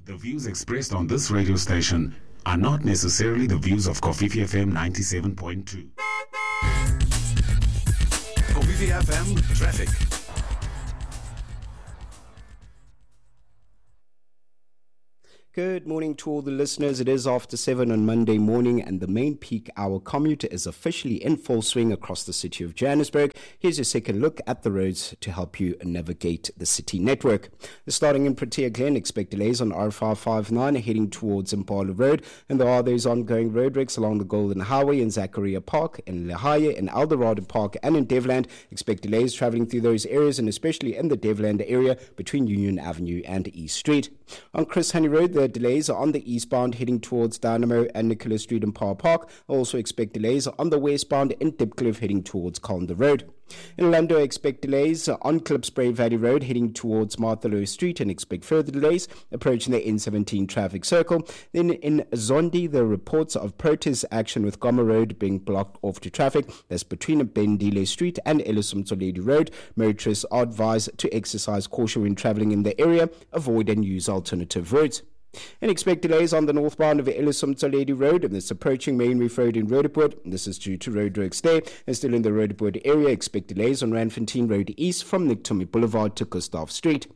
The views expressed on this radio station are not necessarily the views of Kofifi FM 97.2. Kofifi FM Traffic. Good morning to all the listeners. It is after 7 on Monday morning and the main peak hour commute is officially in full swing across the city of Johannesburg. Here's a second look at the roads to help you navigate the city network. Starting in Protea Glen, expect delays on R559 heading towards Impala Road, and there are those ongoing road wrecks along the Golden Highway in Zachariah Park, in Lehigh, in Eldorado Park and in Devland. Expect delays travelling through those areas and especially in the Devland area between Union Avenue and East Street. On Chris Honey Road, the delays are on the eastbound heading towards Dynamo and Nicholas Street in Power Park. Also expect delays on the westbound in Dipcliff heading towards Conder Road. In Orlando, expect delays on Klipspruit Valley Road heading towards Martha Lowe Street and expect further delays approaching the N17 traffic circle. Then in Zondi, the reports of protest action with Goma Road being blocked off to traffic. That's between Bendile Street and Ellis Mtsoledi Road. Motorists are advised to exercise caution when travelling in the area, avoid and use alternative routes. And expect delays on the northbound of Ellis Mtsoledi Road and this approaching Main Reef Road in Roodepoort. This is due to road works there. And still in the Roodepoort area, expect delays on Randfontein Road East from Nictomy Boulevard to Gustav Street.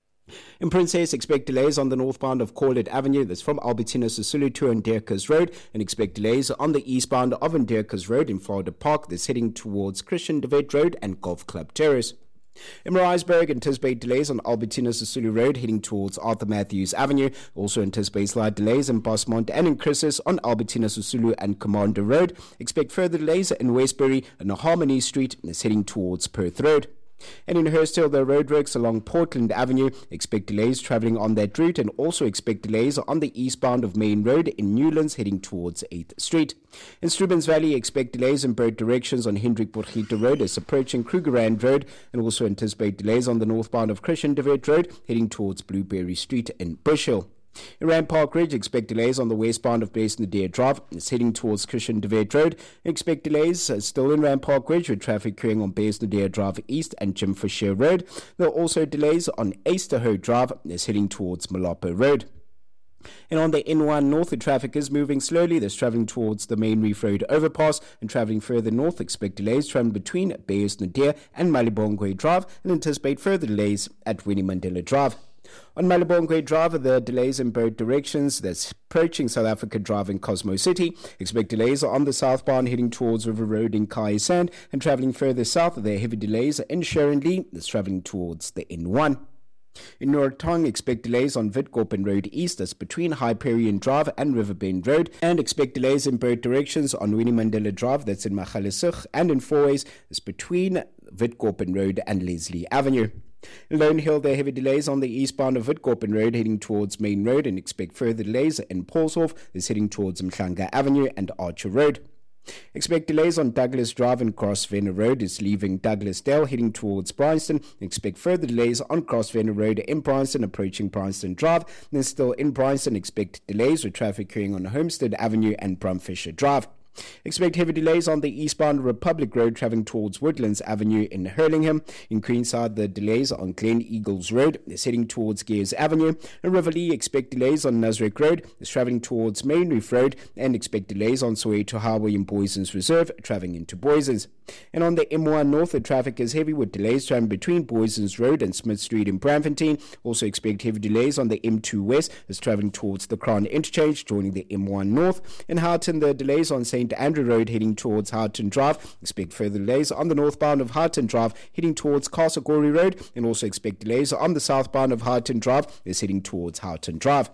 In Princess, expect delays on the northbound of Corlett Avenue. That's from Albertina Sisulu to Ndeerkes Road. And expect delays on the eastbound of Ndeerkes Road in Florida Park. That's heading towards Christian de Wet Road and Golf Club Terrace. In Maritzburg, anticipate delays on Albertina Sisulu Road heading towards Arthur Matthews Avenue. Also anticipate slight delays in Bosmont and in Chrysis on Albertina Sisulu and Commander Road. Expect further delays in Westbury and Harmony Street and is heading towards Perth Road. And in Hurstville, the roadworks along Portland Avenue. Expect delays travelling on that route and also expect delays on the eastbound of Main Road in Newlands heading towards 8th Street. In Strubens Valley, expect delays in both directions on Hendrik Borgita Road as approaching Krugerrand Road and also anticipate delays on the northbound of Christian de Wet Road heading towards Blueberry Street in Bush Hill. In Rand Park Ridge, expect delays on the westbound of Basin-Nadir Drive. It's heading towards Christian de Wet Road. Expect delays still in Rand Park Ridge with traffic occurring on Basin-Nadir Drive East and Jim Fisher Road. There are also delays on Easterho Drive. It's heading towards Malapo Road. And on the N1 North, the traffic is moving slowly. There's travelling towards the Main Reef Road overpass and travelling further north. Expect delays travelling between Bayes-Nadir and Malibongwe Drive and anticipate further delays at Winnie Mandela Drive. On Malibongwe Drive, there are delays in both directions. That's approaching South Africa Drive in Cosmo City. Expect delays on the southbound heading towards River Road in Kai Sand and travelling further south. There are heavy delays in Sharon Lee. That's travelling towards the N1. In Nortong, expect delays on Witkoppen Road East, that's between Hyperion Drive and Riverbend Road, and expect delays in both directions on Winnie Mandela Drive, that's in Magaliesig, and in Fourways, that's between Witkoppen Road and Leslie Avenue. In Lone Hill, there are heavy delays on the eastbound of Witkoppen Road heading towards Main Road and expect further delays in Paulshof, that's heading towards Mhlanga Avenue and Archer Road. Expect delays on Douglas Drive and Crossvenor Road is leaving Douglasdale heading towards Bryanston. Expect further delays on Crossvenor Road in Bryanston approaching Bryanston Drive. Then still in Bryanston, expect delays with traffic occurring on Homestead Avenue and Brumfisher Drive. Expect heavy delays on the eastbound Republic Road travelling towards Woodlands Avenue in Hurlingham. In Greenside, the delays on Glen Eagles Road is heading towards Gears Avenue. In Riverlea, expect delays on Nasrec Road is travelling towards Main Reef Road and expect delays on Soweto Highway in Boysons Reserve travelling into Boysons. And on the M1 North, the traffic is heavy with delays travelling between Boysons Road and Smith Street in Braamfontein. Also expect heavy delays on the M2 West is travelling towards the Crown Interchange joining the M1 North. In Houghton, the delays on St. Andrew Road heading towards Houghton Drive. Expect further delays on the northbound of Houghton Drive heading towards Casagori Road and also expect delays on the southbound of Houghton Drive is heading towards Houghton Drive.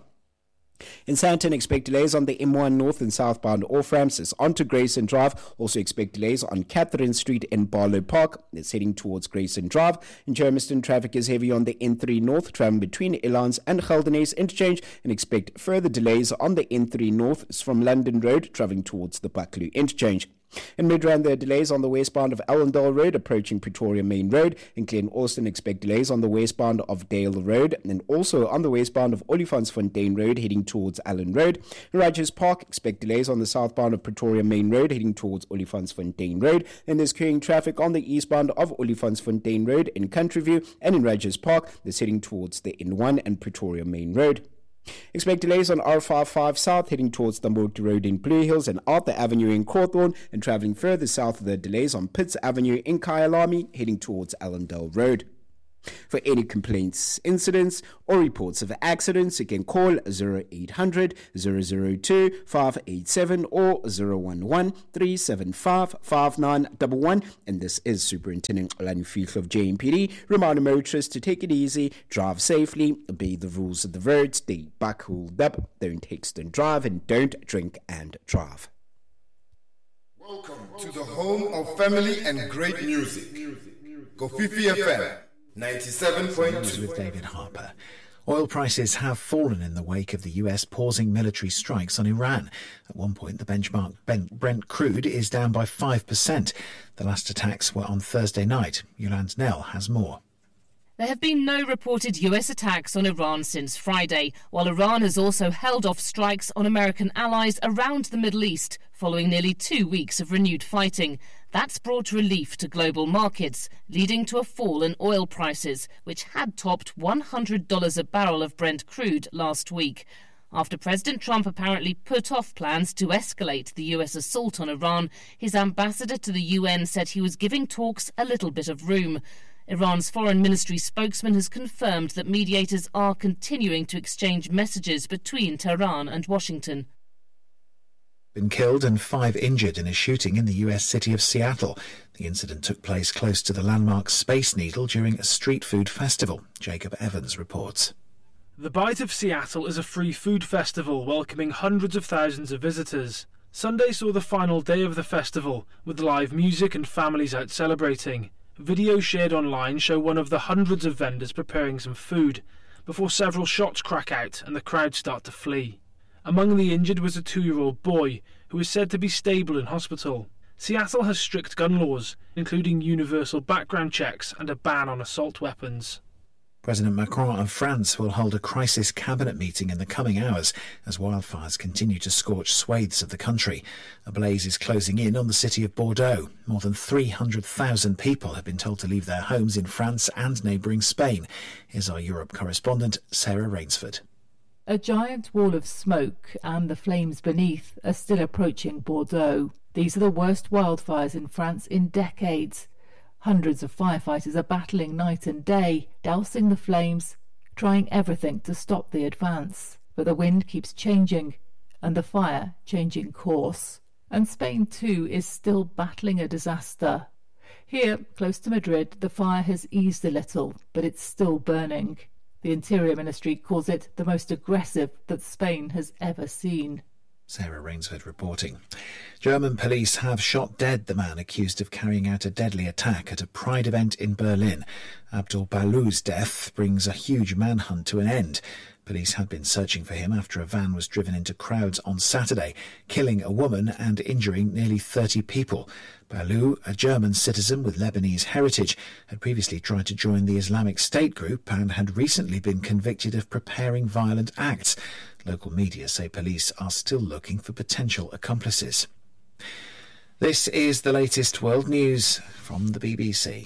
In Sandton, expect delays on the M1 North and southbound off-ramps is onto Grayson Drive. Also expect delays on Catherine Street in Barlow Park. It's heading towards Grayson Drive. In Germiston, traffic is heavy on the N3 North, traveling between Elands and Geldenhuys Interchange, and expect further delays on the N3 North from London Road, traveling towards the Buccleuch Interchange. In Midrand, there are delays on the westbound of Allendale Road approaching Pretoria Main Road. In Glen Austin, expect delays on the westbound of Dale Road and also on the westbound of Olifantsfontein Road heading towards Allen Road. In Rogers Park, expect delays on the southbound of Pretoria Main Road heading towards Olifantsfontein Road. And there's carrying traffic on the eastbound of Olifantsfontein Road in Countryview and in Rogers Park. That's heading towards the N1 and Pretoria Main Road. Expect delays on R55 South heading towards Dumbarton Road in Blue Hills and Arthur Avenue in Cawthorne, and travelling further south of the delays on Pitts Avenue in Kyalami heading towards Allendale Road. For any complaints, incidents or reports of accidents, you can call 0800 002 587 or 011 375 5911. And this is Superintendent Olani Fihllo of JMPD reminding motorists to take it easy, drive safely, obey the rules of the road, stay buckled up, don't text and drive, and don't drink and drive. Welcome to the home of family and great music. Kofifi FM 97.2 with David Harper. Oil prices have fallen in the wake of the US pausing military strikes on Iran. At one point, the benchmark Brent crude is down by 5%. The last attacks were on Thursday night. Yolande Nell has more. There have been no reported US attacks on Iran since Friday, while Iran has also held off strikes on American allies around the Middle East following nearly 2 weeks of renewed fighting. That's brought relief to global markets, leading to a fall in oil prices, which had topped $100 a barrel of Brent crude last week. After President Trump apparently put off plans to escalate the US assault on Iran, his ambassador to the UN said he was giving talks a little bit of room. Iran's foreign ministry spokesman has confirmed that mediators are continuing to exchange messages between Tehran and Washington. Been killed and 5 injured in a shooting in the US city of Seattle. The incident took place close to the landmark Space Needle during a street food festival. Jacob Evans reports. The Bite of Seattle is a free food festival welcoming hundreds of thousands of visitors. Sunday saw the final day of the festival, with live music and families out celebrating. Videos shared online show one of the hundreds of vendors preparing some food, before several shots crack out and the crowd start to flee. Among the injured was a 2-year-old boy, who is said to be stable in hospital. Seattle has strict gun laws, including universal background checks and a ban on assault weapons. President Macron of France will hold a crisis cabinet meeting in the coming hours as wildfires continue to scorch swathes of the country. A blaze is closing in on the city of Bordeaux. More than 300,000 people have been told to leave their homes in France and neighbouring Spain. Here's our Europe correspondent, Sarah Rainsford. A giant wall of smoke and the flames beneath are still approaching Bordeaux. These are the worst wildfires in France in decades. Hundreds of firefighters are battling night and day, dousing the flames, trying everything to stop the advance. But the wind keeps changing, and the fire changing course. And Spain, too, is still battling a disaster. Here, close to Madrid, the fire has eased a little, but it's still burning. The Interior Ministry calls it the most aggressive that Spain has ever seen. Sarah Rainsford reporting. German police have shot dead the man accused of carrying out a deadly attack at a Pride event in Berlin. Abdul Balou's death brings a huge manhunt to an end. Police had been searching for him after a van was driven into crowds on Saturday, killing a woman and injuring nearly 30 people. Balou, a German citizen with Lebanese heritage, had previously tried to join the Islamic State group and had recently been convicted of preparing violent acts. Local media say police are still looking for potential accomplices. This is the latest world news from the BBC.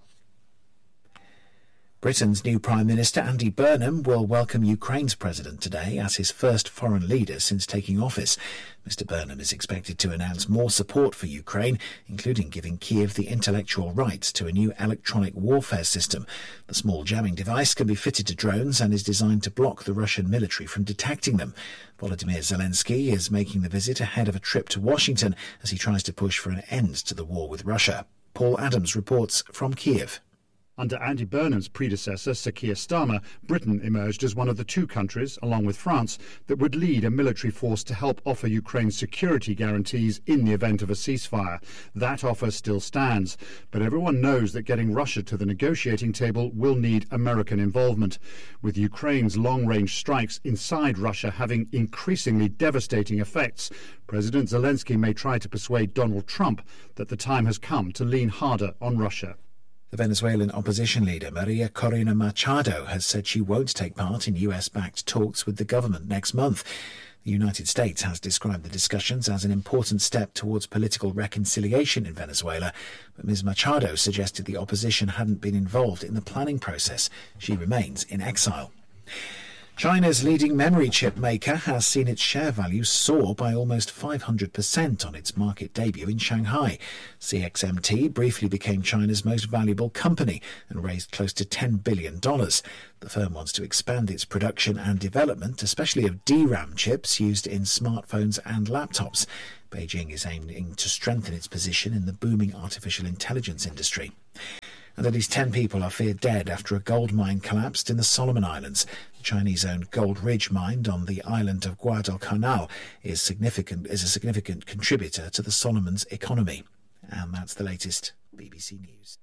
Britain's new Prime Minister Andy Burnham will welcome Ukraine's president today as his first foreign leader since taking office. Mr Burnham is expected to announce more support for Ukraine, including giving Kyiv the intellectual rights to a new electronic warfare system. The small jamming device can be fitted to drones and is designed to block the Russian military from detecting them. Volodymyr Zelensky is making the visit ahead of a trip to Washington as he tries to push for an end to the war with Russia. Paul Adams reports from Kyiv. Under Andy Burnham's predecessor, Sir Keir Starmer, Britain emerged as one of the 2 countries, along with France, that would lead a military force to help offer Ukraine security guarantees in the event of a ceasefire. That offer still stands, but everyone knows that getting Russia to the negotiating table will need American involvement. With Ukraine's long-range strikes inside Russia having increasingly devastating effects, President Zelensky may try to persuade Donald Trump that the time has come to lean harder on Russia. The Venezuelan opposition leader Maria Corina Machado has said she won't take part in US-backed talks with the government next month. The United States has described the discussions as an important step towards political reconciliation in Venezuela, but Ms. Machado suggested the opposition hadn't been involved in the planning process. She remains in exile. China's leading memory chip maker has seen its share value soar by almost 500% on its market debut in Shanghai. CXMT briefly became China's most valuable company and raised close to $10 billion. The firm wants to expand its production and development, especially of DRAM chips used in smartphones and laptops. Beijing is aiming to strengthen its position in the booming artificial intelligence industry. And at least 10 people are feared dead after a gold mine collapsed in the Solomon Islands. The Chinese-owned Gold Ridge mine on the island of Guadalcanal is a significant contributor to the Solomons' economy. And that's the latest BBC News.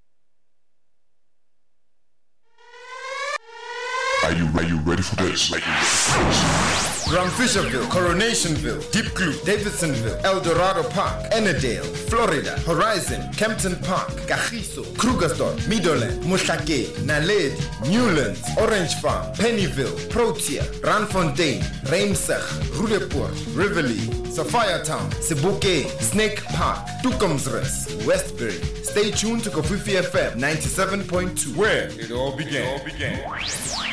Are you ready for this? Ramfisherville, Coronationville, Deep Kloof, Davidsonville, El Dorado Park, Ennerdale, Florida, Horizon, Kempton Park, Kagiso, Krugersdorp, Meadowland, Mohlake, Naledi, Newlands, Orange Farm, Pennyville, Protea, Randfontein, Reimsig, Rudepoort, Rivoli, Sophiatown, Sebokeng, Snake Park, Tukomsrus, Westbury. Stay tuned to Kofifi FM 97.2, Where it all began.